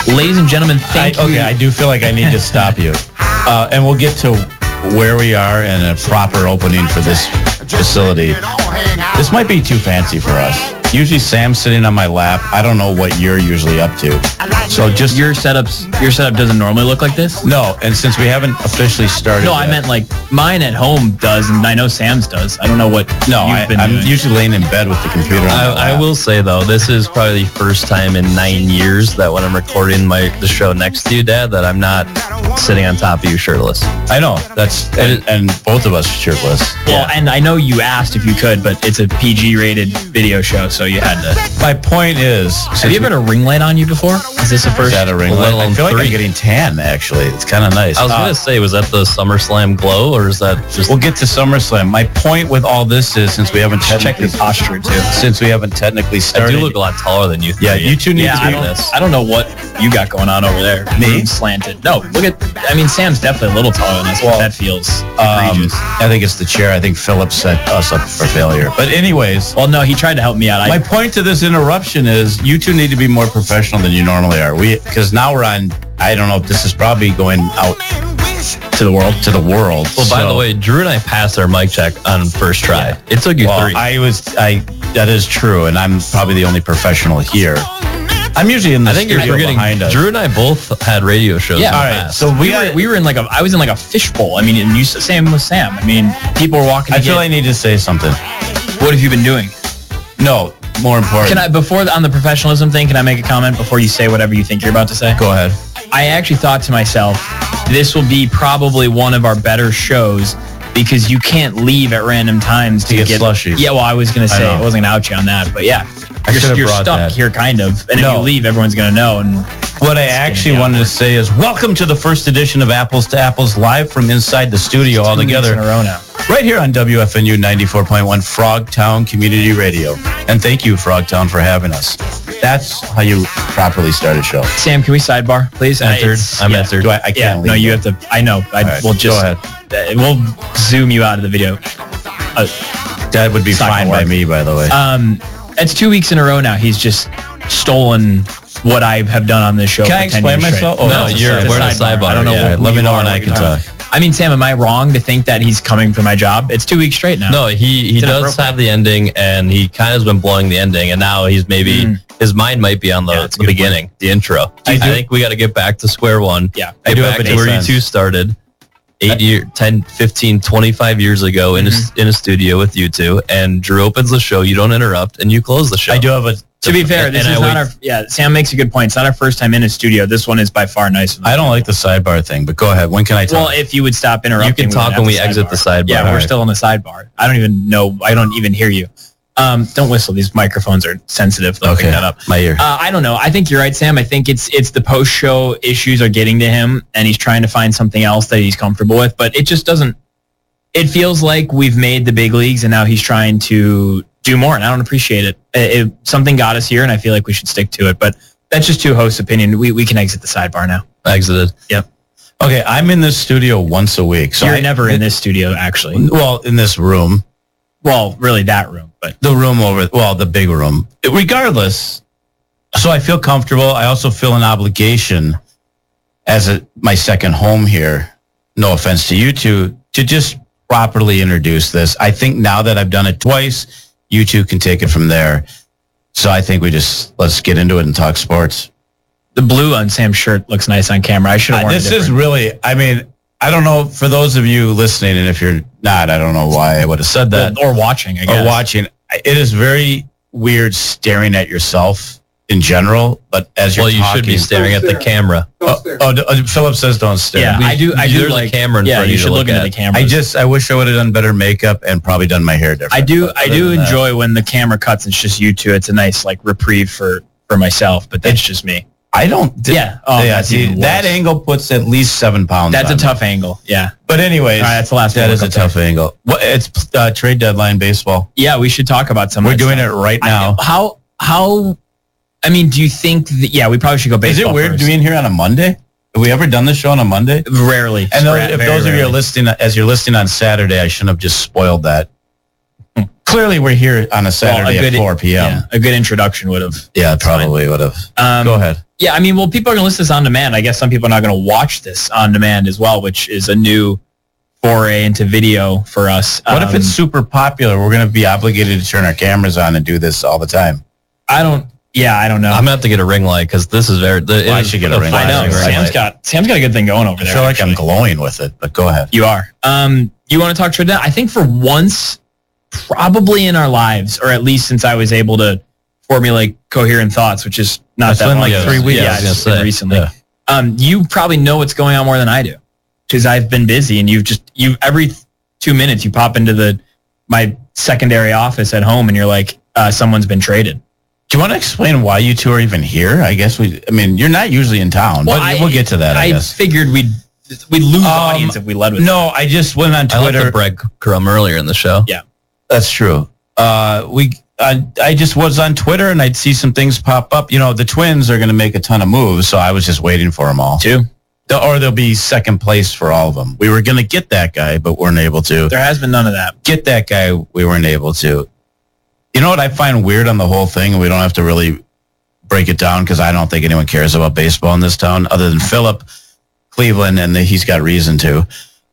Ladies and gentlemen, thank you. Okay, I do feel like I need to stop you. And we'll get to where we are and a proper opening for this facility. This might be too fancy for us. Usually Sam's sitting on my lap. I don't know what you're usually up to. So just Your setup doesn't normally look like this? no, and since we haven't officially started No, I yet- meant like mine at home does, and I know Sam's does. I don't know what you've been I'm doing. usually laying in bed with the computer on my I lap. will say though, this is probably the first time in 9 years that when I'm recording the show next to you, Dad, that I'm not sitting on top of you shirtless. I know. That's and both of us shirtless. Well, and I know you asked if you could, but it's a PG-rated video show, so you had to. My point is, Have you ever had a ring light on you before? Is this a is first? that a ring Let light? I alone feel like I'm three. getting tan, actually. It's kind of nice. I was going to say, was that the SummerSlam glow or is that just... We'll get to SummerSlam. My point with all this is, since we haven't Check technically your posture too. since we haven't technically I started. do look a lot taller than you. Yeah, you two need Yeah, to I be don't know what you got going on over there. Me? Room slanted. No, look at. I mean, Sam's definitely a little taller than us. But that feels egregious. I think it's the chair. I think Philip set us up for failure. But anyways, Well, no, he tried to help me out. my point to this interruption is you two need to be more professional than you normally are. Because now we're on. I don't know if this is probably going out to the world. to the world. Well, by So- the way, Drew and I passed our mic check on first try. It took you well, 3. that is true, and I'm probably the only professional here. I'm usually in the I think you're studio forgetting behind us. Drew and I both had radio shows. Yeah. in the All right, past. so We were in like I was in like a fishbowl. I mean, and you same with Sam. I mean, people were walking. I feel I need to say something. What have you been doing? No, more important. Can I on the professionalism thing? Can I make a comment before you say whatever you think you're about to say? Go ahead. I actually thought to myself, this will be probably one of our better shows because you can't leave at random times to get slushies. Yeah, well, I was going to say, know. I wasn't going to out you on that, but yeah. should have You're brought stuck that. here, kind of. And if No. you leave, everyone's going to know. And What I actually wanted to say is welcome to the first edition of Apples to Apples, live from inside the studio all 2 weeks together. in a row now. Right here on WFNU 94.1 Frogtown Community Radio. And thank you, Frogtown, for having us. That's how you properly start a show. Sam, can we sidebar, please? Entered. I'm entered. Do I can't Yeah, leave. no, you have to. I know. right, We'll just go ahead. We'll zoom you out of the video. That would be It's not fine gonna by work. me, by the way. It's 2 weeks in a row now. He's just stolen what I have done on this show. Can for I 10 explain years straight. myself? Oh, No, that's a you're- side- we're in a sidebar. I don't know. Yeah, who let me you know are, when what I can you're doing. talk. I mean, Sam, am I wrong to think that he's coming for my job? It's 2 weeks straight now. No, he It's does inappropriate. have the ending, and he kind of has been blowing the ending, and now he's maybe his mind might be on Yeah, that's a the good beginning, the intro. I do- think we got to get back to square one. Yeah. I Get do back have to a where you defense. two started 10, 15, 25 years ago in a studio with you two, and Drew opens the show, you don't interrupt, and you close the show. I do have a... To be fair, this And is I not wait- our. Yeah, Sam makes a good point. It's not our first time in a studio. This one is by far nicer. I don't like the sidebar thing, but go ahead. When can I talk? Well, if you would stop interrupting, You can talk would when have we exit the sidebar. Yeah, we're Alright. still on the sidebar. I don't even know. I don't even hear you. Don't whistle. These microphones are sensitive. They'll pick that up. My ear. I don't know. I think you're right, Sam. I think it's the post-show issues are getting to him, and he's trying to find something else that he's comfortable with. But it just doesn't. It feels like we've made the big leagues, and now he's trying to do more, and I don't appreciate it. Something got us here, and I feel like we should stick to it. But that's just two hosts' opinion. We can exit the sidebar now. exited. Yep. Okay, I'm in this studio once a week. So You're never in this studio, actually. Well, in this room. Well, really that room, but The room over, well, the big room. Regardless, so I feel comfortable. I also feel an obligation as my second home here, no offense to you two, to just properly introduce this. I think now that I've done it twice, you two can take it from there. So I think let's get into it and talk sports. the blue on Sam's shirt looks nice on camera. I should have worn This it is different. really, I mean, I don't know, for those of you listening, and if you're not, I don't know why I would have said that. or watching, I guess. Or watching. It is very weird staring at yourself in general, but as you're Well, you talking, should be staring at the camera. Philip says don't stare. Yeah, I do. There's a like camera in Yeah, front of you you to should look look into at. the camera. I wish I would have done better makeup and probably done my hair different. I do But other do than that- enjoy when the camera cuts. And it's just you two. It's a nice like reprieve for myself, but that's just me. I don't. Yeah. Oh, yeah. that's See, even that worse. angle puts at least 7 pounds. That's a on tough angle. Yeah. me. But anyways, All right, that's the last That one. is a Look up tough angle. Well, it's trade deadline baseball. Yeah, we should talk about some. We're of that doing stuff. it right now. How? I mean, do you think? Yeah, we probably should go Is baseball. it weird first. doing here on a Monday? Have we ever done this show on a Monday? Rarely. And Very if those of you are rarely. listening, as you're listening on Saturday, I shouldn't have just spoiled that. clearly we're here on a Saturday at 4 p.m. Yeah, a good introduction would have. Yeah, probably would have. Go ahead. Yeah, I mean, well, people are going to listen to this on demand. I guess some people are not going to watch this on demand as well, which is a new foray into video for us. What if it's super popular? We're going to be obligated to turn our cameras on and do this all the time. I don't know. I'm going to have to get a ring light because this is very... I should get a ring light. I know. Sam's got a good thing going over there. I feel like I'm glowing with it, but go ahead. You are. You want to talk Trinidad? I think for once, probably in our lives, or at least since I was able to formulate coherent thoughts, which is not that long like 3 weeks. Yeah, just recently. Yeah. You probably know what's going on more than I do because I've been busy, and you every 2 minutes you pop into my secondary office at home, and you're like, someone's been traded. Do you want to explain why you two are even here? I guess you're not usually in town, but we'll get to that. I guess. Figured we'd lose the audience if we led with No, I just went on Twitter. I left the breadcrumb earlier in the show. Yeah, that's true. I just was on Twitter and I'd see some things pop up. You know, the Twins are going to make a ton of moves, so I was just waiting for them all. Too. Or they'll be second place for all of them. We were going to get that guy, but weren't able to. There has been none of that. Get that guy, we weren't able to. You know what I find weird on the whole thing, and we don't have to really break it down because I don't think anyone cares about baseball in this town other than Philip, Cleveland, and he's got reason to.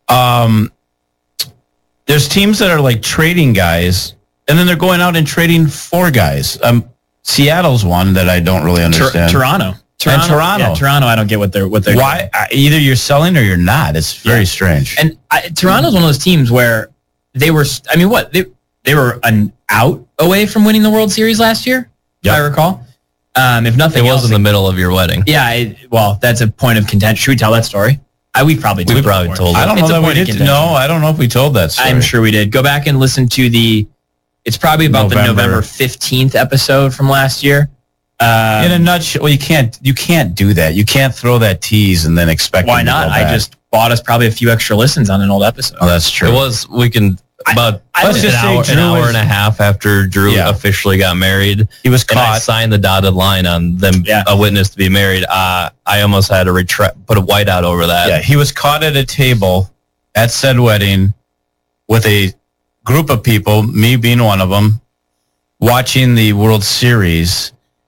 There's teams that are like trading guys, and then they're going out and trading for guys. Seattle's one that I don't really understand. Toronto. Yeah, Toronto. I don't get what they're why doing. Either you're selling or you're not. It's very strange. And Toronto's one of those teams where they were. I mean, what they were an out away from winning the World Series last year, if I recall. If nothing else, it was in the middle of your wedding. Yeah, well, that's a point of contention. Should we tell that story? We probably told it. I don't know that we did. No, I don't know if we told that story. I'm sure we did. Go back and listen to it's probably about the November 15th episode from last year. In a nutshell, you can't do that. You can't throw that tease and then expect. Why not? I just bought us probably a few extra listens on an old episode. Oh, that's true. Let's just say an hour and a half after Drew officially got married. He was caught. And I signed the dotted line on them, a witness to be married. I almost had to put a whiteout over that. Yeah, he was caught at a table at said wedding with a group of people, me being one of them, watching the World Series.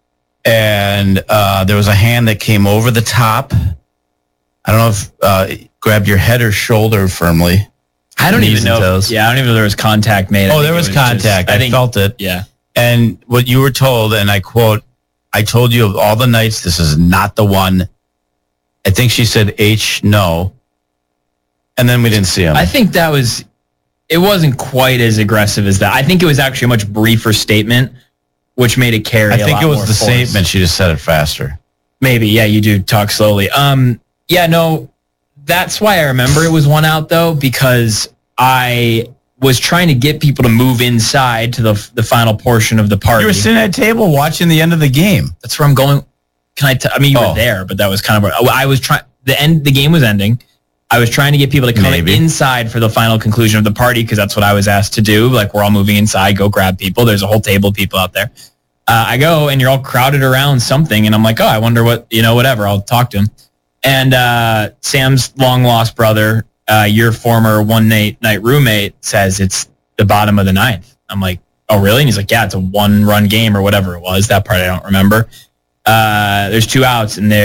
And there was a hand that came over the top. I don't know if grabbed your head or shoulder firmly. I don't even know. Yeah, I don't even know if there was contact made. Oh, there was contact. I felt it. Yeah. And what you were told, and I quote, I told you of all the nights, this is not the one. I think she said H, no. And then we didn't see him. I think it wasn't quite as aggressive as that. I think it was actually a much briefer statement, which made it carry a lot more force. I think it was the statement. She just said it faster. Maybe. Yeah, you do talk slowly. Yeah, no. That's why I remember it was one out, though, because I was trying to get people to move inside to the final portion of the party. You were sitting at a table watching the end of the game. That's where I'm going. I mean, you were there, but that was kind of where I was trying. The game was ending. I was trying to get people to come inside for the final conclusion of the party because that's what I was asked to do. Like, we're all moving inside. Go grab people. There's a whole table of people out there. I go, and you're all crowded around something, and I'm like, oh, I wonder what, whatever. I'll talk to him. And Sam's long-lost brother, your former one-night roommate, says it's the bottom of the ninth. I'm like, oh, really? And he's like, yeah, it's a one-run game or whatever it was. That part I don't remember. There's 2 outs, and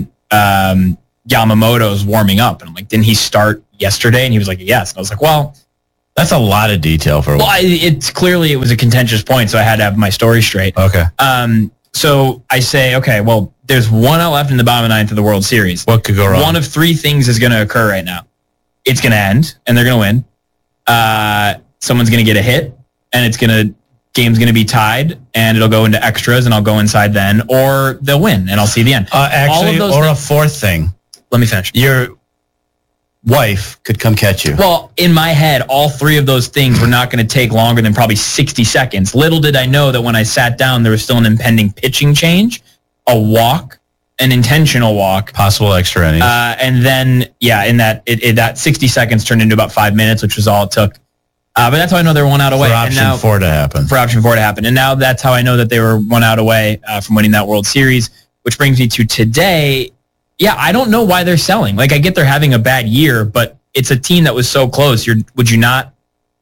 Yamamoto's warming up. And I'm like, didn't he start yesterday? And he was like, yes. And I was like, well, that's a lot of detail for. Well, it was a contentious point, so I had to have my story straight. Okay. So I say, okay, well, there's 1 out left in the bottom of the ninth of the World Series. What could go wrong? One of 3 things is going to occur right now. It's going to end, and they're going to win. Someone's going to get a hit, and game's going to be tied, and it'll go into extras, and I'll go inside then, or they'll win, and I'll see the end. Actually, or a fourth thing. Let me finish. Your wife could come catch you. Well, in my head, all 3 of those things were not going to take longer than probably 60 seconds. Little did I know that when I sat down, there was still an impending pitching change, a walk, an intentional walk. Possible extra innings. And then, in that 60 seconds turned into about 5 minutes, which was all it took. But that's how I know they were 1 out away. For option 4 to happen. And now that's how I know that they were 1 out away from winning that World Series, which brings me to today. Yeah, I don't know why they're selling. Like, I get they're having a bad year, but it's a team that was so close. Would you not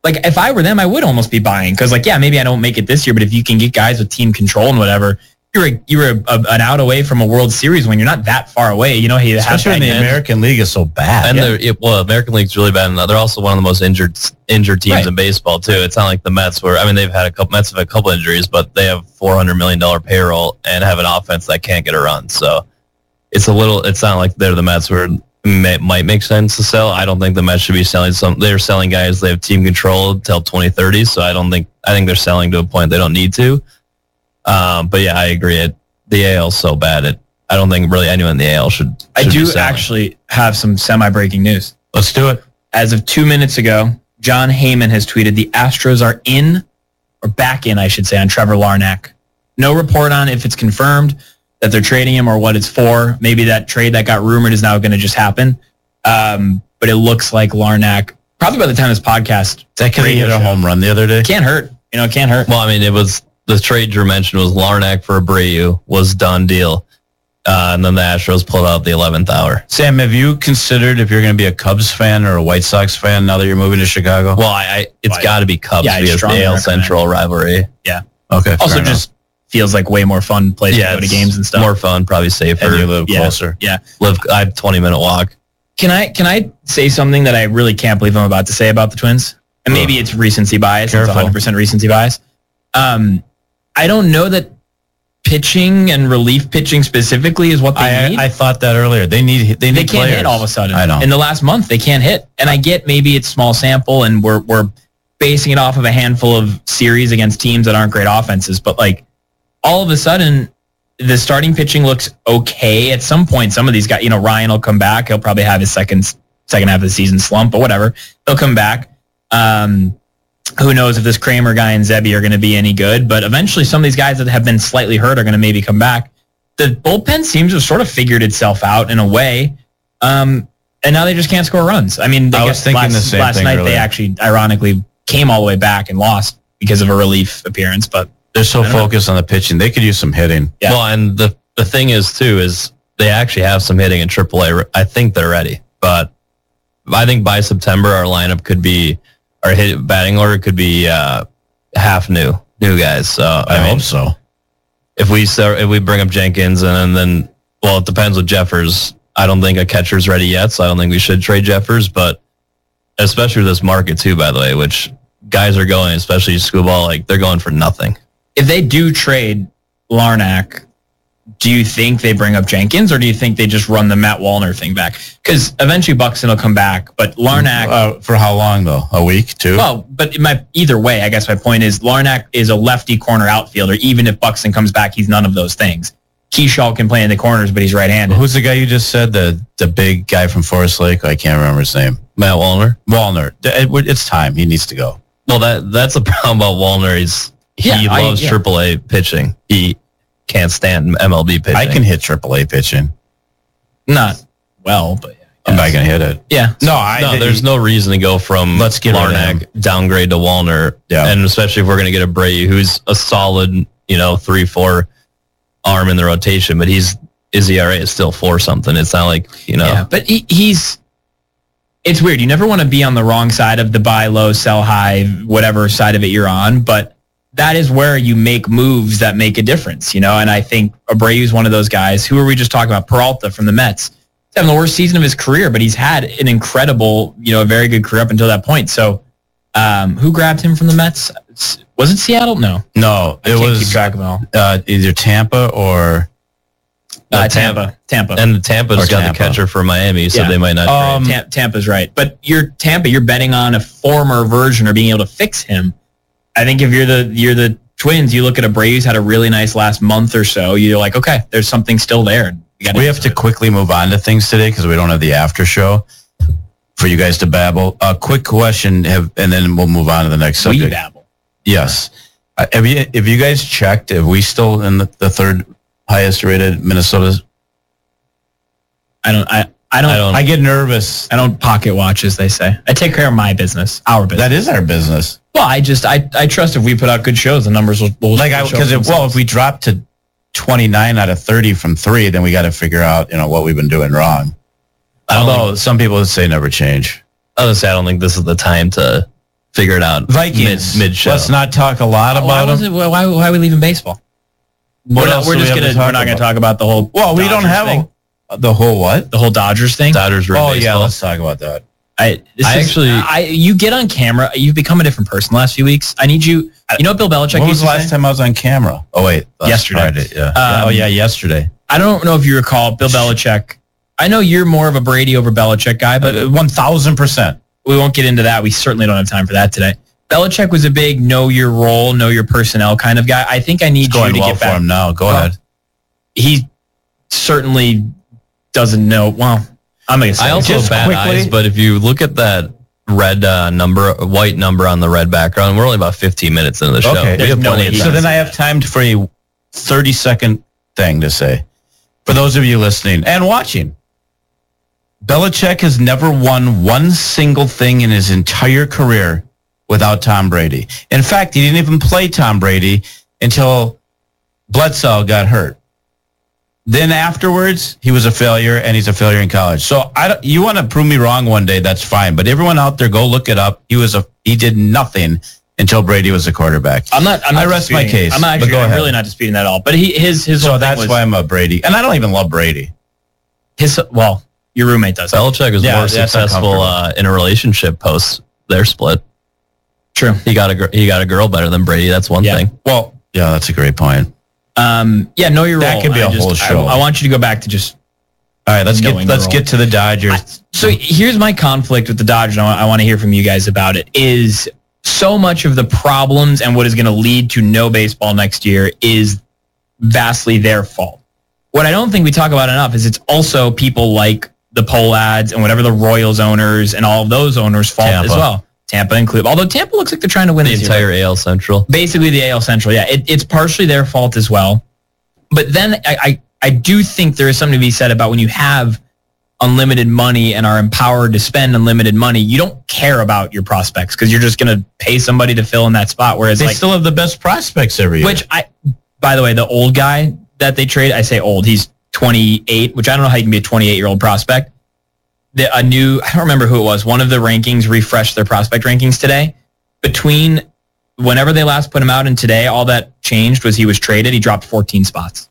like if I were them, I would almost be buying because like, yeah, maybe I don't make it this year, but if you can get guys with team control and whatever, you're an out away from a World Series when you're not that far away. You know, especially when the American League is so bad. And American League's really bad, and they're also one of the most injured teams in baseball too. It's not like the Mets where Mets have had a couple injuries, but they have $400 million payroll and have an offense that can't get a run. So it's not like they're the Mets where it might make sense to sell. I don't think the Mets should be selling they're selling guys. They have team control until 2030. So I think they're selling to a point they don't need to. But yeah, I agree. The AL's so bad. I don't think really anyone in the AL should I do actually have some semi-breaking news. Let's do it. As of 2 minutes ago, John Heyman has tweeted the Astros are in, or back in, I should say, on Trevor Larnach. No report on if it's confirmed that they're trading him or what it's for. Maybe that trade that got rumored is now going to just happen. But it looks like Larnach, probably by the time this podcast... That could hit a home run the other day. Can't hurt. It can't hurt. Well, it was... The trade Drew mentioned was Larnach for Abreu was done deal. And then the Astros pulled out the 11th hour. Sam, have you considered if you're going to be a Cubs fan or a White Sox fan now that you're moving to Chicago? Well, it's got to be Cubs because the AL Central riverry. Yeah. Okay. Also just feels like way more fun place to go to games and stuff. More fun, probably safer. And you live closer. Yeah. I have a 20-minute walk. Can I say something that I really can't believe I'm about to say about the Twins? And maybe it's recency bias. Careful. It's 100% recency bias. I don't know that pitching and relief pitching specifically is what they need. I thought that earlier. They can't players. Hit all of a sudden. I know. In the last month, they can't hit. And I get maybe it's small sample and we're basing it off of a handful of series against teams that aren't great offenses. But like all of a sudden, the starting pitching looks okay. At some point, some of these guys, Ryan will come back. He'll probably have his second half of the season slump, but whatever. He'll come back. Who knows if this Kramer guy and Zebby are going to be any good, but eventually some of these guys that have been slightly hurt are going to maybe come back. The bullpen seems to have sort of figured itself out in a way, and now they just can't score runs. I was thinking the same last night earlier. They actually, ironically, came all the way back and lost because of a relief appearance, but they're so focused on the pitching. They could use some hitting. Yeah. Well, and the thing is, too, is they actually have some hitting in AAA. I think they're ready, but I think by September our lineup could be... Our batting order could be half new guys. So I hope so. If we bring up Jenkins and then it depends with Jeffers. I don't think a catcher's ready yet, so I don't think we should trade Jeffers. But especially this market too, by the way, which guys are going, especially Scuball, like they're going for nothing. If they do trade Larnach, do you think they bring up Jenkins or do you think they just run the Matt Wallner thing back? Because eventually Buxton will come back, but Larnach... for how long, though? A week, 2? Well, but either way, I guess my point is Larnach is a lefty corner outfielder. Even if Buxton comes back, he's none of those things. Keyshaw can play in the corners, but he's right-handed. Who's the guy you just said? The big guy from Forest Lake? I can't remember his name. Matt Wallner? Wallner. It's time. He needs to go. Well, that's the problem about Wallner. He loves AAA pitching. He can't stand MLB pitching. I can hit AAA pitching. Not well, but I'm not going to hit it. Yeah. No, there's no reason to go from Larnach downgrade to Wallner. Yeah. And especially if we're going to get Abreu, who's a solid, 3-4 arm in the rotation, but his ERA is still 4 something. It's not like, Yeah, but he's... It's weird. You never want to be on the wrong side of the buy low, sell high, whatever side of it you're on, but that is where you make moves that make a difference, And I think Abreu is one of those guys. Who are we just talking about? Peralta from the Mets. He's having the worst season of his career, but he's had an incredible, a very good career up until that point. So, who grabbed him from the Mets? Was it Seattle? No, it was keep track of it all. Either Tampa or Tampa. And Tampa's got the catcher for Miami, so they might not. Tampa's right, but you're betting on a former version or being able to fix him. I think if you're the Twins, you look at Abreu, who's had a really nice last month or so. You're like, okay, there's something still there. We have to quickly move on to things today because we don't have the after show for you guys to babble. A quick question, and then we'll move on to the next subject. We babble. Yes. Have you guys checked? Are we still in the third highest rated Minnesota? I don't. I get nervous. I don't pocket watch, as they say. I take care of my business, our business. That is our business. Well, I trust if we put out good shows, the numbers will if we drop to 29 out of 30 from 3, then we got to figure out what we've been doing wrong. Although some people would say never change. I don't think this is the time to figure it out. Vikings. Mid-show. Let's not talk a lot about them. Why are we leaving baseball? We're not going to talk about the whole. Well, we don't have the whole what? The whole Dodgers thing. Dodgers. Oh yeah, let's talk about that. You get on camera. You've become a different person the last few weeks. I need you. You know what Bill Belichick? When was the last time I was on camera? Oh wait, yesterday. Friday, yeah. Yesterday. I don't know if you recall Bill Belichick. I know you're more of a Brady over Belichick guy, but 1,000%. We won't get into that. We certainly don't have time for that today. Belichick was a big know your role, know your personnel kind of guy. I think I need you to get back. For him now. Go ahead. He certainly doesn't know. Well, I'm going to say I also have bad eyes, but if you look at that red white number on the red background, we're only about 15 minutes into the show. Okay. So then I have time for a 30-second thing to say. For those of you listening and watching, Belichick has never won one single thing in his entire career without Tom Brady. In fact, he didn't even play Tom Brady until Bledsoe got hurt. Then afterwards, he was a failure, and he's a failure in college. So you want to prove me wrong one day, that's fine. But everyone out there, go look it up. He did nothing until Brady was the quarterback. I rest my case. I'm really not disputing that at all. But his so that's why I'm a Brady, and I don't even love Brady. Your roommate does. Belichick was more successful in a relationship post their split. True. He got a girl better than Brady. That's one thing. Well, yeah, that's a great point. Know your role. That could be a whole show. I want you to go back to just. All right, let's get to the Dodgers. So here's my conflict with the Dodgers. I want to hear from you guys about it. Is so much of the problems and what is going to lead to no baseball next year is vastly their fault. What I don't think we talk about enough is it's also people like the Pohlads and whatever the Royals owners and all of those owners' fault as well. Tampa included. Although Tampa looks like they're trying to win the entire AL Central. Basically the AL Central, yeah. It's partially their fault as well. But then I do think there is something to be said about when you have unlimited money and are empowered to spend unlimited money, you don't care about your prospects because you're just going to pay somebody to fill in that spot. Whereas they still have the best prospects every year. By the way, the old guy that they trade, I say old, he's 28, which I don't know how you can be a 28-year-old prospect. I don't remember who it was. One of the rankings refreshed their prospect rankings today. Between whenever they last put him out and today, all that changed was he was traded. He dropped 14 spots.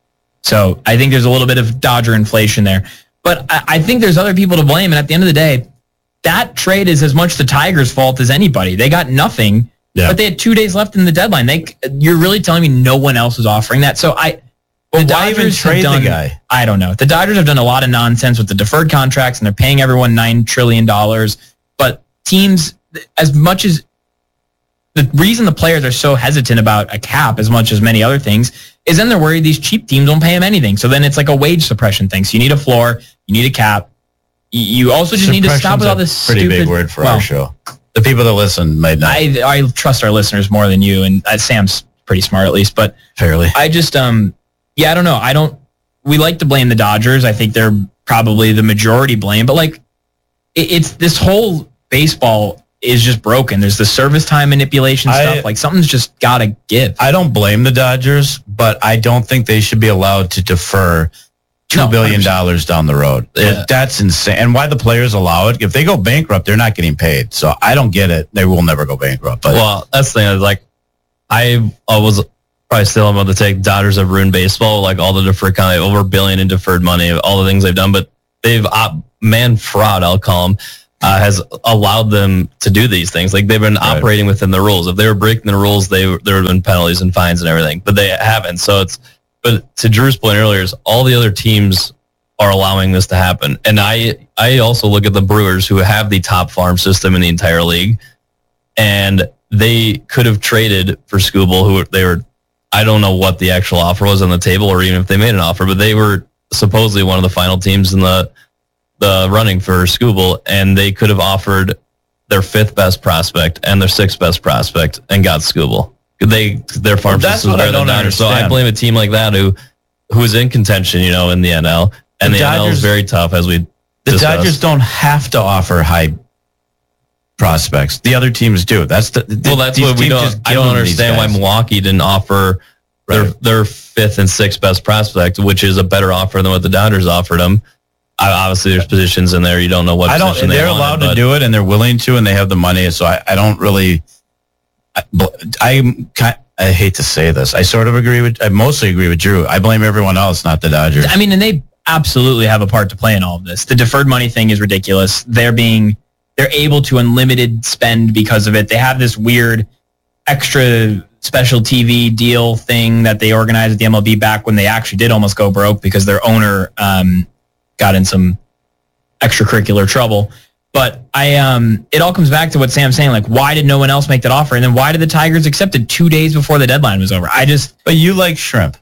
So I think there's a little bit of Dodger inflation there. But I think there's other people to blame. And at the end of the day, that trade is as much the Tigers' fault as anybody. They got nothing, but they had 2 days left in the deadline. You're really telling me no one else was offering that? So why even trade the guy? I don't know. The Dodgers have done a lot of nonsense with the deferred contracts, and they're paying everyone $9 trillion. But teams, as much as the reason the players are so hesitant about a cap as much as many other things is then they're worried these cheap teams don't pay them anything. So then it's like a wage suppression thing. So you need a floor, you need a cap. You also just need to stop with all this pretty big word for our show. The people that listen might not. I trust our listeners more than you, and Sam's pretty smart at least, but fairly. I just I don't know. We like to blame the Dodgers. I think they're probably the majority blame, but it's this whole baseball is just broken. There's the service time manipulation stuff. Something's just got to give. I don't blame the Dodgers, but I don't think they should be allowed to defer $2 billion down the road. Yeah. That's insane. And why the players allow it? If they go bankrupt, they're not getting paid. So I don't get it. They will never go bankrupt. But well, that's the thing. I was probably still about to take Dodgers have ruined baseball, all the deferred kind of over $1 billion in deferred money, all the things they've done, but they've fraud, I'll call them, has allowed them to do these things. They've been operating within the rules. If they were breaking the rules, there would have been penalties and fines and everything, but they haven't. So but to Drew's point earlier, is all the other teams are allowing this to happen. And I also look at the Brewers, who have the top farm system in the entire league, and they could have traded for Skubal, I don't know what the actual offer was on the table, or even if they made an offer, but they were supposedly one of the final teams in the running for Skubal, and they could have offered their 5th best prospect and their 6th best prospect and got Skubal. Their farm system is better than Dodgers. So I blame a team like that who is in contention, in the NL, and the NL is very tough, as we discussed. Dodgers don't have to offer high prospects. The other teams do. That's what we don't. I don't understand why Milwaukee didn't offer their 5th and 6th best prospect, which is a better offer than what the Dodgers offered them. Obviously, there's positions in there you don't know what. They're allowed to do it, and they're willing to, and they have the money. So I don't really. I hate to say this. I mostly agree with Drew. I blame everyone else, not the Dodgers. I mean, and they absolutely have a part to play in all of this. The deferred money thing is ridiculous. They're able to unlimited spend because of it. They have this weird extra special TV deal thing that they organized at the MLB back when they actually did almost go broke because their owner got in some extracurricular trouble. But it all comes back to what Sam's saying. Like, why did no one else make that offer? And then why did the Tigers accept it 2 days before the deadline was over? But you like shrimp.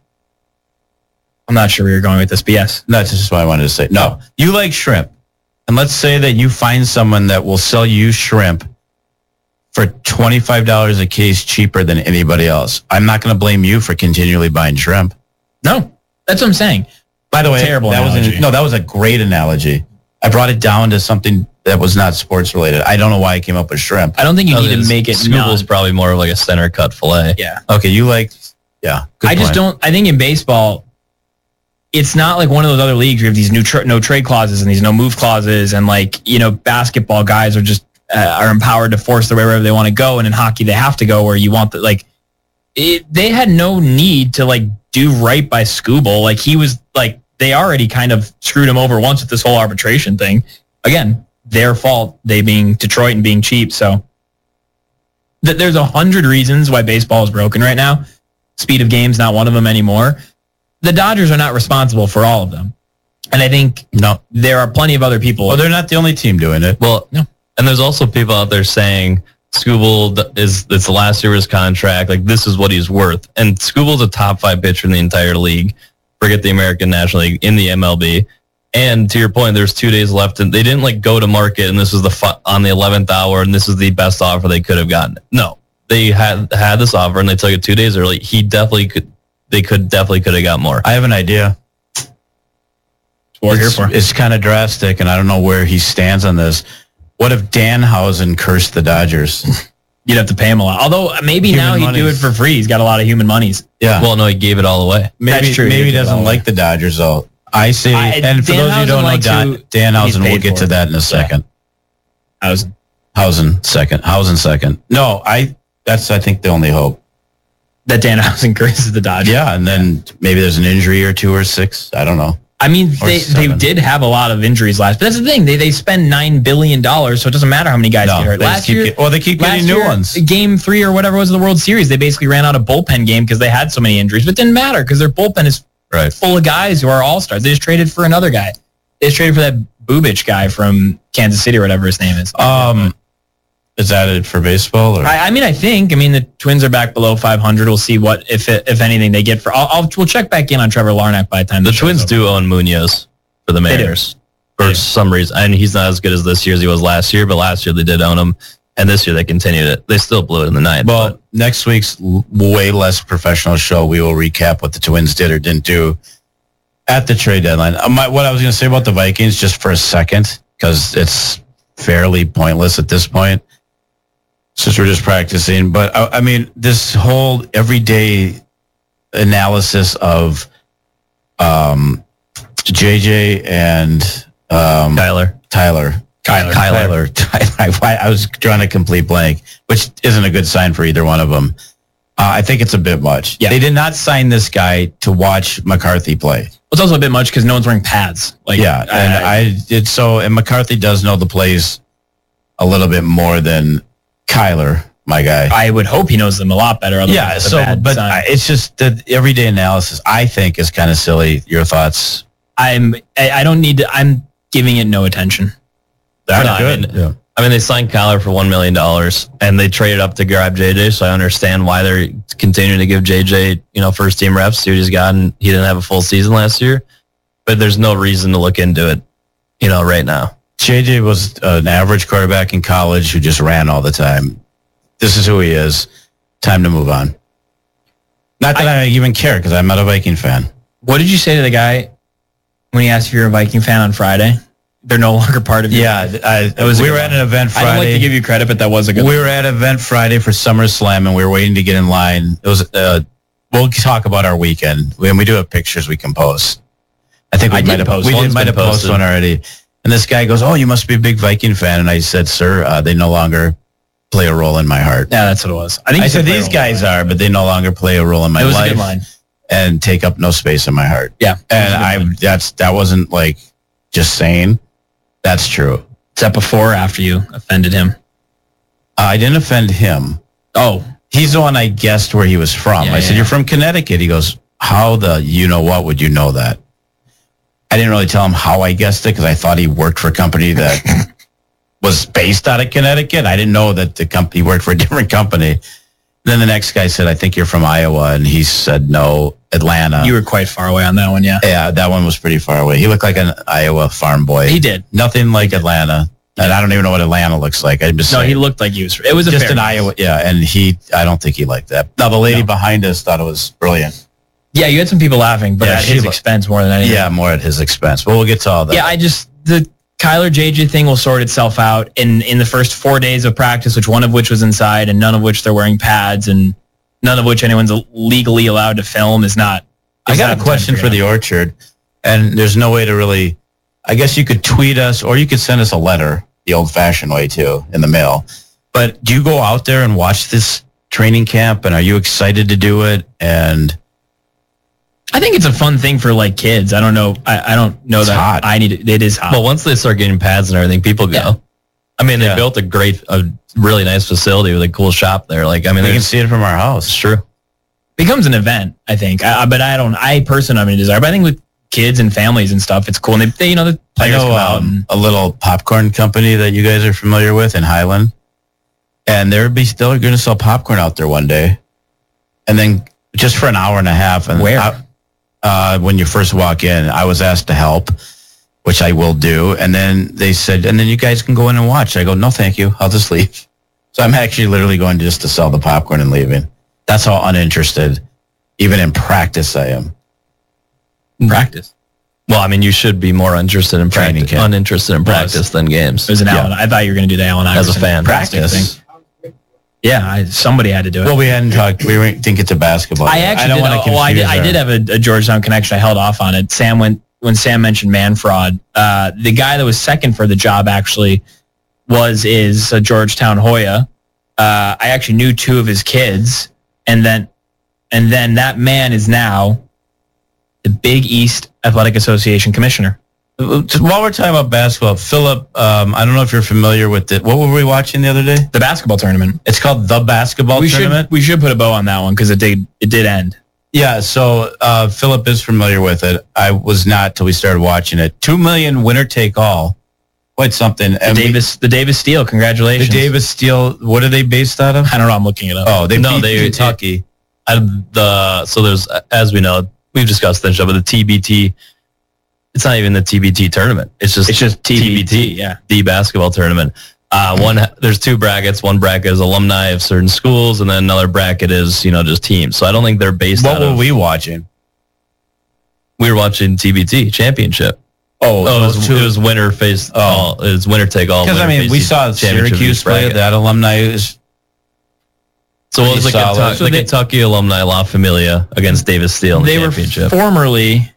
I'm not sure where you're going with this, but yes. No, that's just what I wanted to say. No, you like shrimp. And let's say that you find someone that will sell you shrimp for $25 a case cheaper than anybody else. I'm not going to blame you for continually buying shrimp. No, that's what I'm saying. By the way, that was a great analogy. I brought it down to something that was not sports related. I don't know why I came up with shrimp. I don't think you need to make it. Scooble's probably more of like a center cut fillet. Yeah. Okay, you like. Yeah. I just don't. I think in baseball, it's not like one of those other leagues where you have these no trade clauses and these no move clauses, and basketball guys are just are empowered to force their way wherever they want to go, and in hockey they have to go where you want they had no need to do right by Scooble. He was they already kind of screwed him over once with this whole arbitration thing. Again, their fault, they being Detroit and being cheap. So there's 100 reasons why baseball is broken right now. Speed of game's not one of them anymore. The Dodgers are not responsible for all of them. And I think there are plenty of other people. Well, they're not the only team doing it. Well, no. And there's also people out there saying Scooble it's the last year of his contract. This is what he's worth. And Scooble's a top 5 pitcher in the entire league. Forget the American National League, in the MLB. And to your point, there's 2 days left, and they didn't go to market, and this was on the 11th hour, and this is the best offer they could have gotten. No, they had this offer, and they took it 2 days early. They could have got more. I have an idea. That's what we're here for. It's kind of drastic, and I don't know where he stands on this. What if Danhausen cursed the Dodgers? You'd have to pay him a lot. Although maybe now he'd do it for free. He's got a lot of human monies. Yeah. Well, no, he gave it all away. Maybe he doesn't like the Dodgers, though. I see. And for those who don't know, Danhausen, we'll get to that in a second. Hausen second. No, that's I think the only hope. That Danhausen curses the Dodgers. Yeah, and then maybe there's an injury or 2 or 6. I don't know. I mean, they did have a lot of injuries last, but that's the thing. They spend $9 billion, so it doesn't matter how many guys get hurt. They keep getting new ones. Game 3 or whatever was the World Series, they basically ran out of bullpen game because they had so many injuries, but it didn't matter because their bullpen is full of guys who are all-stars. They just traded for another guy. They just traded for that Bubich guy from Kansas City or whatever his name is. Is that it for baseball? Or? I mean, the Twins are back below 500. We'll see what, if anything, they get for. We'll check back in on Trevor Larnach by the time the Twins do own Munoz for the Mariners for some reason, and he's not as good as this year as he was last year. But last year they did own him, and this year they continued it. They still blew it in the ninth. Well, next week's way less professional show, we will recap what the Twins did or didn't do at the trade deadline. What I was going to say about the Vikings, just for a second, because it's fairly pointless at this point, since we're just practicing. But I mean, this whole everyday analysis of JJ and Tyler. I was drawing a complete blank, which isn't a good sign for either one of them. I think it's a bit much. Yeah. They did not sign this guy to watch McCarthy play. It's also a bit much because no one's wearing pads. And McCarthy does know the plays a little bit more than Kyler, my guy. I would hope he knows them a lot better. It's just the everyday analysis, I think, is kind of silly. Your thoughts? I don't need to. I'm giving it no attention. That's good. I mean, they signed Kyler for $1 million, and they traded up to grab JJ. So I understand why they're continuing to give JJ, first team reps. See what he's gotten. He didn't have a full season last year, but there's no reason to look into it, right now. JJ was an average quarterback in college who just ran all the time. This is who he is. Time to move on. Not that I even care because I'm not a Viking fan. What did you say to the guy when he asked if you're a Viking fan on Friday? They're no longer part of your life. We were at an event Friday. I don't like to give you credit, but that was a good We were at an event Friday for SummerSlam, and we were waiting to get in line. It was. We'll talk about our weekend. When we do have pictures we can post. I think we did might have post. we One's might been have posted posted. one already. And this guy goes, "Oh, you must be a big Viking fan." And I said, "Sir, they no longer play a role in my heart." Yeah, that's what it was. I think I you said, play a "These role guys in that. are, but they no longer play a role in my It was a life good line. and take up no space in my heart." Yeah. And that wasn't like just saying. That's true. Is that before or after you offended him? I didn't offend him. Oh, He's the one I guessed where he was from. Yeah, I said, yeah. "You're from Connecticut." He goes, "How the what would you know that?" I didn't really tell him how I guessed it because I thought he worked for a company that was based out of Connecticut. I didn't know that the company worked for a different company. Then the next guy said, "I think you're from Iowa." And he said, "No, Atlanta." you were quite far away on that one, yeah. Yeah, that one was pretty far away. He looked like an Iowa farm boy. He did. Nothing like Atlanta. And I don't even know what Atlanta looks like. I'm just No, saying. he looked like he was. It was a Just fair an guess. Iowa. Yeah, and I don't think he liked that. Now, the lady behind us thought it was brilliant. Yeah, you had some people laughing, but Yeah, at she his lo- expense more than anything. Yeah, more at his expense. But we'll get to all that. Yeah, the Kyler JJ thing will sort itself out in the first 4 days of practice, one of which was inside and none of which they're wearing pads and none of which anyone's legally allowed to film is not. I got a question for the Orchard, and there's no way to really, I guess you could tweet us or you could send us a letter the old-fashioned way, too, in the mail. But do you go out there and watch this training camp, and are you excited to do it? And I think it's a fun thing for like kids. I don't know. I don't know It's that hot. I need it. It is hot. Well, once they start getting pads and everything, people go. Yeah. I mean, they Yeah. built a really nice facility with a cool shop there. Like, I mean, we can it's see it from our house. true. becomes an event, I think. But I personally have any desire. But I think with kids and families and stuff, it's cool. And they the I players know come out. And, a little popcorn company that you guys are familiar with in Highland, and they're going to sell popcorn out there one day, and then just for an hour and a half. And Where? When you first walk in, I was asked to help, which I will do, and then they said, and then you guys can go in and watch. I go, "No, thank you. I'll just leave." So I'm actually literally going just to sell the popcorn and leaving. That's how uninterested, even in practice, I am. practice. Well, I mean, you should be more interested in Training practice, camp. uninterested in practice than games. It was an Yeah. Allen. I thought you were going to do the Allen As a Iverson fan. Practice. thing. Yeah, somebody had to do it. Well, we hadn't talked. Didn't get to basketball. I yet. actually don't did. want to Well, I did have a Georgetown connection. I held off on it. When Sam mentioned Manfraud, the guy that was second for the job actually is a Georgetown Hoya. I actually knew two of his kids, and then that man is now the Big East Athletic Association commissioner. While we're talking about basketball, Philip, I don't know if you're familiar with it. What were we watching the other day? The basketball tournament. It's called the basketball tournament. We should put a bow on that one because it did end. Yeah, so Philip is familiar with it. I was not till we started watching it. 2 million winner take all. Quite something. And The Davis Steel. the Congratulations. Davis Steel. What are they based out of? I don't know. I'm looking it up. Oh, they No, beat Kentucky. So there's, as we know, we've discussed this, but the TBT, it's not even the TBT tournament. It's just TBT. Yeah. the basketball tournament. There's two brackets. One bracket is alumni of certain schools, and then another bracket is, just teams. So I don't think they're based What out were of, we watching? we were watching TBT championship. Oh, It was winner face all. It was winner take all. because I winner mean, we face saw championship Syracuse play. bracket. That alumni is So what was the pretty solid. Kentucky, So they- Kentucky alumni La Familia against Davis Steel in the They were championship? formerly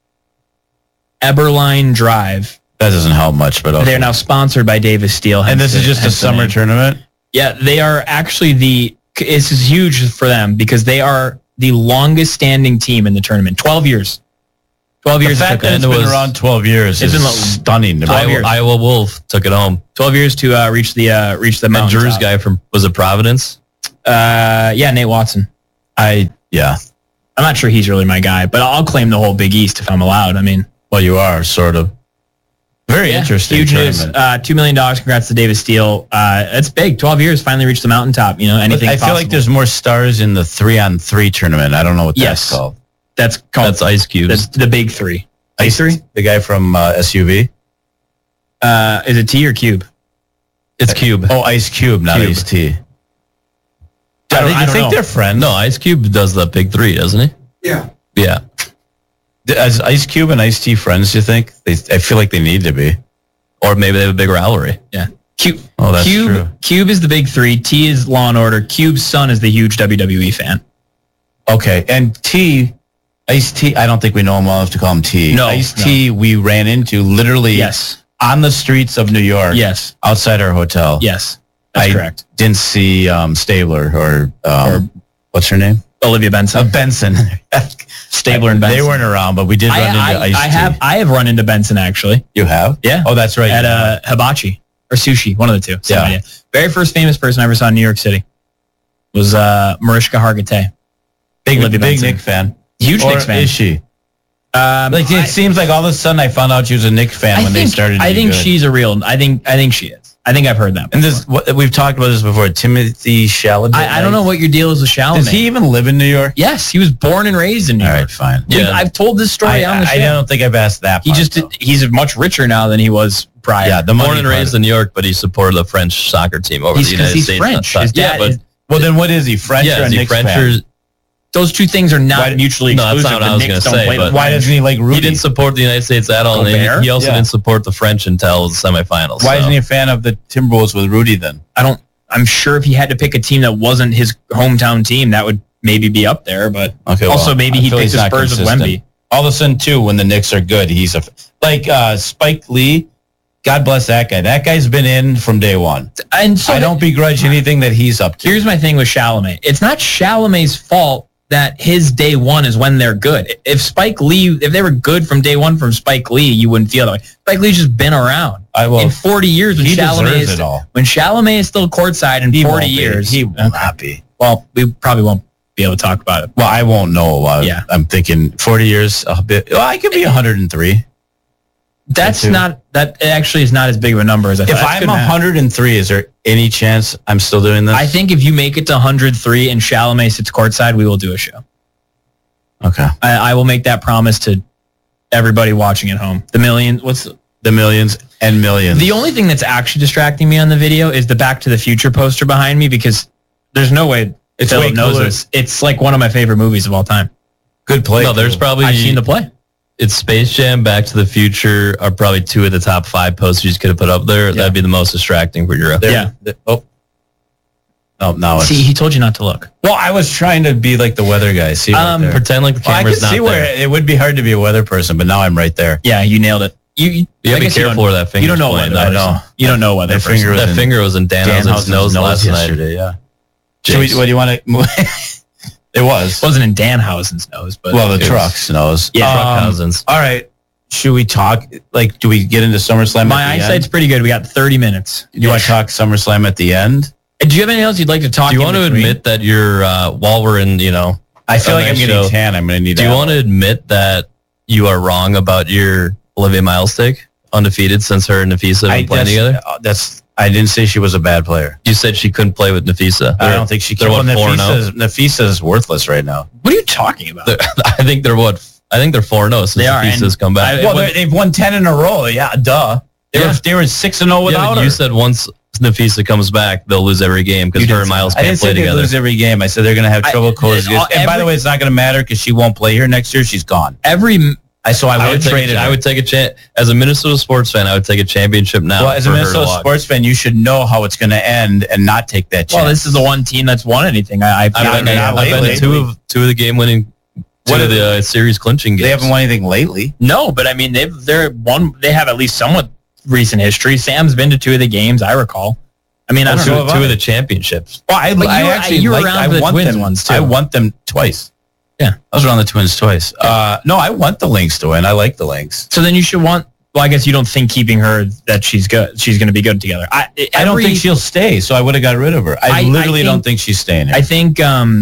Eberline Drive. that doesn't help much, but okay. They're now sponsored by Davis Steel. And this is just a hence the summer name. tournament. Yeah, they are actually this is huge for them because they are the longest standing team in the tournament. 12 years. 12 The years. fact that it it's took been them. around 12 years It's is been stunning to me. 12 years. Iowa Wolf took it home. 12 years to reach the And mountain. Drew's guy from, was it Providence? Yeah, Nate Watson. Yeah. I'm not sure he's really my guy, but I'll claim the whole Big East if I'm allowed. I mean, Well, you are sort of. Very interesting. Huge news. tournament. $2 million. Congrats to Davis Steel. It's big. 12 years. Finally reached the mountaintop. Anything. I feel like there's more stars in the 3-on-3 tournament. I don't know what Yes. that's called. that's called That's Ice Cube. that's the big three. Ice 3? The guy from SUV? Is it T or Cube? It's Cube. Oh, Ice Cube, not Cube. Ice T. I Do you don't think know. they're friends? No, Ice Cube does the big three, doesn't he? Yeah. Yeah. As Ice Cube and Ice T friends, do you think? I feel like they need to be. Or maybe they have a big rivalry. Yeah. Cube. Oh, that's Cube. true. Cube is the big three. T is Law and Order. Cube's son is the huge WWE fan. Okay, and T Ice-T, I don't think we know him well enough to call him T. No, Ice-T, we ran into literally on the streets of New York. Yes. Outside our hotel. Yes. That's correct. Didn't see Stabler or what's her name? Olivia Benson. Benson. Stabler and Benson. They weren't around, but we did run into Ice-T. I have run into Benson, actually. You have? Yeah. Oh, that's right. At Hibachi or Sushi, one of the two. Same idea. Very first famous person I ever saw in New York City was Mariska Hargitay. Big Nick fan. Huge Knicks fan. Is she? It seems like all of a sudden I found out she was a Knicks fan when they started. I think she's a real. I think she is. I think I've heard that. And we've talked about this before. Timothy Chalamet. I don't know what your deal is with Chalamet. Does he even live in New York? Yes, he was born and raised in New York. All right, fine. Yeah. I've told this story on the show. I don't think I've asked that. He's much richer now than he was prior. Yeah, born and raised in New York, but he supported the French soccer team over the United States. He's French. His dad well, then what is he? French or a Knicks fan? Those two things are not mutually exclusive. No, that's not what I was going to say. But why doesn't he like Rudy? He didn't support the United States at all. And he also didn't support the French until the semifinals. Why isn't he a fan of the Timberwolves with Rudy then? I'm sure if he had to pick a team that wasn't his hometown team, that would maybe be up there. But maybe he picked the Spurs with Wemby. All of a sudden, too, when the Knicks are good, he's Spike Lee. God bless that guy. That guy's been in from day one. And so I don't begrudge anything that he's up to. Here's my thing with Chalamet. It's not Chalamet's fault that his day one is when they're good. If they were good from day one from Spike Lee, you wouldn't feel that way. Spike Lee's just been around. In 40 years, when Chalamet is still courtside in 40 years. He will not be. Well, we probably won't be able to talk about it. Well, I won't know. I'm thinking 40 years, a bit. Well, I could be 103. That actually is not as big of a number as I thought. If I'm 103, is there any chance I'm still doing this? I think if you make it to 103 and Chalamet sits courtside, we will do a show. Okay. I will make that promise to everybody watching at home. The millions and millions. The only thing that's actually distracting me on the video is the Back to the Future poster behind me, because there's no way Philip knows this. It's like one of my favorite movies of all time. Good play. No, there's probably... I've seen the play. It's Space Jam, Back to the Future are probably two of the top 5 posters you could have put up there. Yeah. That'd be the most distracting for Europe. Now see, he told you not to look. Well, I was trying to be like the weather guy. See, pretend like the camera's not there. It would be hard to be a weather person, but now I'm right there. Yeah, you nailed it. You have to be careful where that finger. You don't know weather. I know. You don't know weather. That finger was in Danhausen's nose last yesterday. Yeah. So what do you want to? It wasn't in Danhausen's nose, but the truck's nose. Yeah, Truckhausen's. All right. Should we talk? Like, do we get into SummerSlam? My eyesight's pretty good. We got 30 minutes. Do you want to talk SummerSlam at the end? Do you have anything else you'd like to talk? Do you want to admit that you're while we're in? I feel like I'm getting tan. I'm going to need. Do you want to admit that you are wrong about your Olivia Miles take, undefeated since her and Nafisa have been playing together? I didn't say she was a bad player. You said she couldn't play with Nafisa. I don't think she can. Nafisa is worthless right now. What are you talking about? I think they're 4-0 since Nafisa's come back. They've won 10 in a row. Yeah, duh. They were 6-0 without her. You said once Nafisa comes back, they'll lose every game because her and Miles can't play together. Lose every game. I said they're going to have trouble coexisting. And by the way, it's not going to matter because she won't play here next year. She's gone. I would trade it. I would take a chance. As a Minnesota sports fan, I would take a championship now. Well, as a Minnesota sports fan, you should know how it's going to end and not take that chance. Well, this is the one team that's won anything. I've been two of the game-winning, two of the series clinching games. They haven't won anything lately. No, but I mean, they have at least somewhat recent history. Sam's been to 2 of the games, I recall. I mean, I don't know. 2 of the championships. Well, I want them twice. Yeah. I was around the Twins twice. No, I want the Lynx to win. I like the Lynx. So then you should want... Well, I guess you don't think keeping her that she's good. She's going to be good together. I don't think she'll stay, so I would have got rid of her. I literally don't think she's staying here. I think...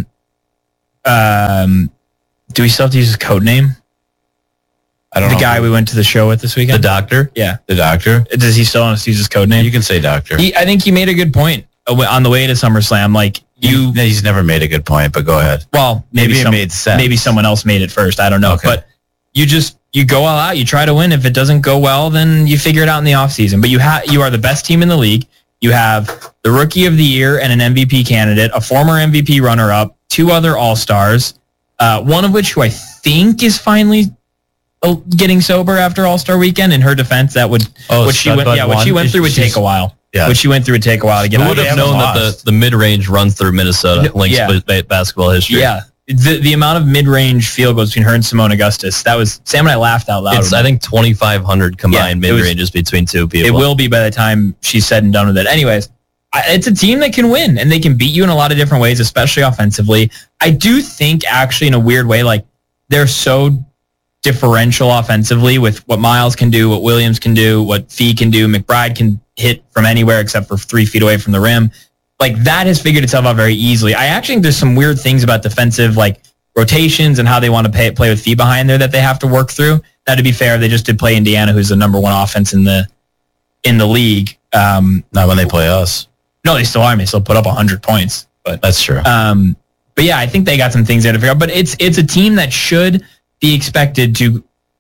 do we still have to use his code name? I don't know. The guy we went to the show with this weekend? The doctor? Yeah. The doctor? Does he still want to use his code name? You can say doctor. I think he made a good point on the way to SummerSlam. Like, he's never made a good point, but go ahead. Well, maybe it made sense. Maybe someone else made it first. I don't know. Okay. But you go all out. You try to win. If it doesn't go well, then you figure it out in the offseason. But you are the best team in the league. You have the Rookie of the Year and an MVP candidate, a former MVP runner-up, 2 other All-Stars, one of which who I think is finally getting sober after All-Star Weekend. In her defense, what she went through would take a while. Yeah. What she went through would take a while to get out. Who would have known that the mid-range runs through Minnesota Lynx basketball history? Yeah. the amount of mid-range field goals between her and Simone Augustus, that was, Sam and I laughed out loud. It's, I think, 2,500 combined mid-ranges between two people. It will be by the time she's said and done with it. Anyways, it's a team that can win, and they can beat you in a lot of different ways, especially offensively. I do think, actually, in a weird way, like, they're so differential offensively with what Miles can do, what Williams can do, what Fee can do. McBride can hit from anywhere except for 3 feet away from the rim. Like, that has figured itself out very easily. I actually think there's some weird things about defensive, like rotations and how they want to play with Fee behind there that they have to work through. Now, to be fair, they just did play Indiana, who's the number 1 offense in the league. Not when they play us. No, they still are. They still put up 100 points. But that's true. But yeah, I think they got some things there to figure out. But it's a team that should be expected to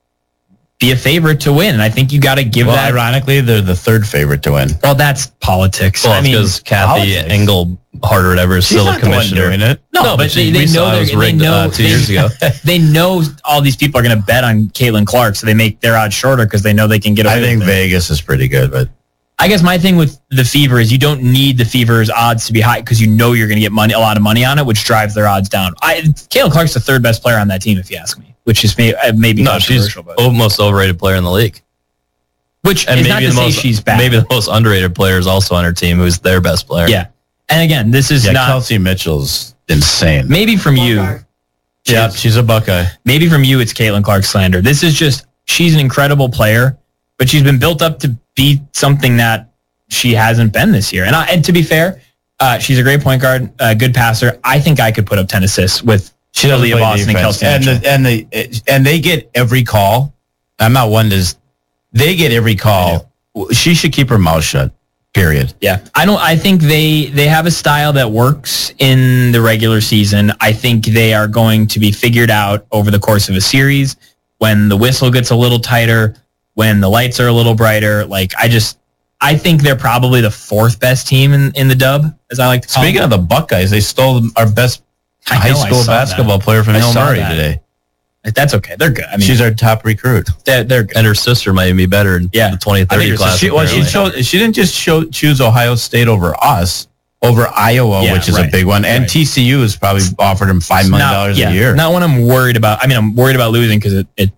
be a favorite to win, and I think you got to give that. Ironically, they're the 3rd favorite to win. Well, that's politics. Well, because Kathy Engelhart or whatever is still a commissioner. Doing it. No, but they know it was rigged 2 years ago. They know all these people are going to bet on Caitlin Clark, so they make their odds shorter because they know they can get away. I think Vegas is pretty good, but I guess my thing with the Fever is you don't need the Fever's odds to be high because you know you're going to get a lot of money on it, which drives their odds down. Caitlin Clark's the 3rd best player on that team, if you ask me, which is maybe no, she's the most overrated player in the league. Which is not to say she's bad. Maybe the most underrated player is also on her team, who's their best player. Yeah, and again, this is not Kelsey Mitchell's insane. Maybe from you, yeah, she's a Buckeye. Maybe from you, it's Caitlin Clark slander. This is just she's an incredible player, but she's been built up to be something that she hasn't been this year. And to be fair, she's a great point guard, a good passer. I think I could put up 10 assists with Leah Boston and Kelsey Mitchell. And they get every call. I'm not one to. They get every call. She should keep her mouth shut. Period. Yeah, I think they have a style that works in the regular season. I think they are going to be figured out over the course of a series when the whistle gets a little tighter, when the lights are a little brighter. I think they're probably the 4th best team in the dub, as I like to call Speaking them. of the Buckeyes, they stole our best high school basketball player from Hill Murray today. That's okay. They're good. I mean, she's our top recruit. They're good. And her sister might be better in the 2030 class. She didn't just choose Ohio State over us, over Iowa, which is a big one. And TCU has probably offered him $5 million a year. Not when I'm worried about. I mean, I'm worried about losing because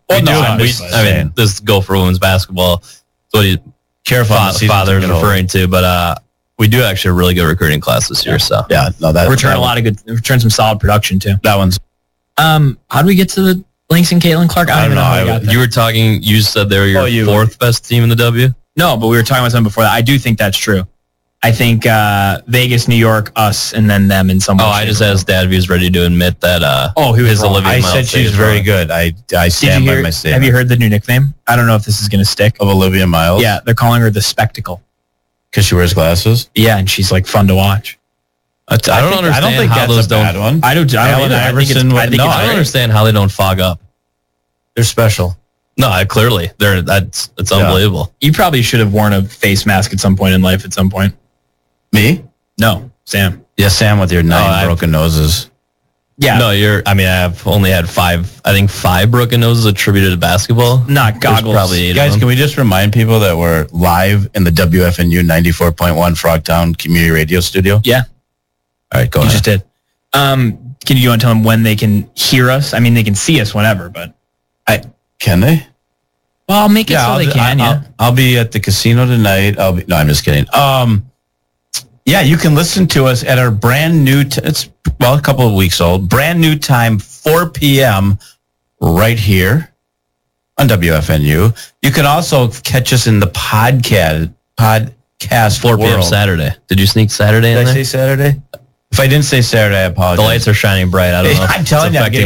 this go for women's basketball. So careful, father is referring to, but we do actually have a really good recruiting class this year. So return some solid production too. That one's. How do we get to the Lynx and Caitlin Clark? I don't know. How we got there. You were talking. You said they were your 4th best team in the W. No, but we were talking about something before that. I do think that's true. I think Vegas, New York, us, and then them in some way. I just asked Dad if he was ready to admit that. He was wrong. Olivia Miles. I said she's very good. I stand by my statement. Have you heard the new nickname? I don't know if this is going to stick. Of Olivia Miles? Yeah, they're calling her the Spectacle. Because she wears glasses? Yeah, and she's like fun to watch. I don't understand how those don't. I don't understand how they don't fog up. They're special. No, clearly it's unbelievable. You probably should have worn a face mask at some point in life. At some point. Me? No, Sam. Yeah, Sam with your 9 broken noses. Yeah. No, I've only had 5. I think 5 broken noses attributed to basketball. Not goggles. Probably 8 Guys, can we just remind people that we're live in the WFNU 94.1 Frogtown Community Radio Studio? Yeah. All right, go ahead. You just did. Can you want to tell them when they can hear us? I mean, they can see us whenever, but can they? Well, I'll make it so they can. I'll be at the casino tonight. No, I'm just kidding. Yeah, you can listen to us at our brand new. It's a couple of weeks old. Brand new time, 4 p.m. right here on WFNU. You can also catch us in the podcast 4 p.m. Saturday. Did you sneak Saturday in there? Did I say Saturday? If I didn't say Saturday, I apologize. The lights are shining bright. I don't know. I'm telling you, I'm getting